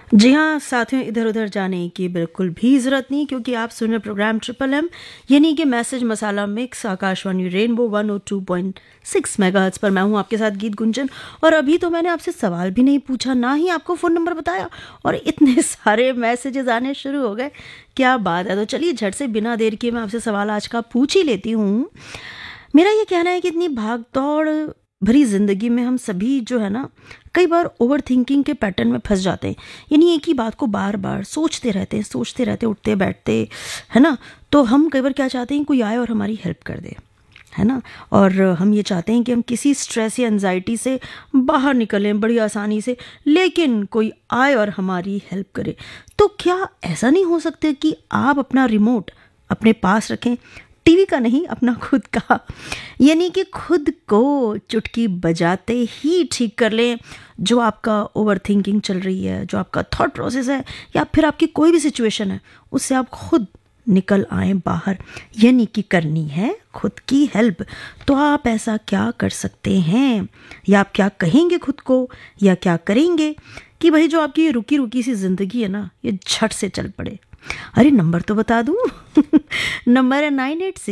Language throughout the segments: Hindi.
जी हाँ साथियों, इधर उधर जाने की बिल्कुल भी ज़रूरत नहीं, क्योंकि आप सुन रहे प्रोग्राम ट्रिपल एम यानी कि मैसेज मसाला मिक्स, आकाशवाणी रेनबो 102.6 मेगाहर्ट्ज़ पर। मैं हूँ आपके साथ गीत गुंजन। और अभी तो मैंने आपसे सवाल भी नहीं पूछा, ना ही आपको फ़ोन नंबर बताया, और इतने सारे मैसेजेस आने शुरू हो गए। क्या बात है। तो चलिए झट से बिना देर किए मैं आपसे सवाल आज का पूछ ही लेती हूँ। मेरा ये कहना है कि इतनी भाग दौड़ भरी ज़िंदगी में हम सभी जो है ना, कई बार ओवर थिंकिंग के पैटर्न में फंस जाते हैं। यानी एक ही बात को बार बार सोचते रहते उठते बैठते, है ना। तो हम कई बार क्या चाहते हैं, कोई आए और हमारी हेल्प कर दे, है ना। और हम ये चाहते हैं कि हम किसी स्ट्रेस या एंजाइटी से बाहर निकलें बड़ी आसानी से, लेकिन कोई आए और हमारी हेल्प करे। तो क्या ऐसा नहीं हो सकता कि आप अपना रिमोट अपने पास रखें, टीवी का नहीं, अपना खुद का, यानी कि खुद को चुटकी बजाते ही ठीक कर लें जो आपका ओवर थिंकिंग चल रही है, जो आपका थॉट प्रोसेस है, या फिर आपकी कोई भी सिचुएशन है, उससे आप खुद निकल आए बाहर। यानी कि करनी है खुद की हेल्प। तो आप ऐसा क्या कर सकते हैं, या आप क्या कहेंगे खुद को, या क्या करेंगे कि भाई जो आपकी रुकी रुकी सी ज़िंदगी है ना, ये झट से चल पड़े। अरे नंबर तो बता दूं। नंबर है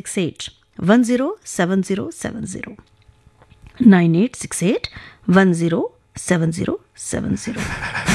9868107070, 9868107070।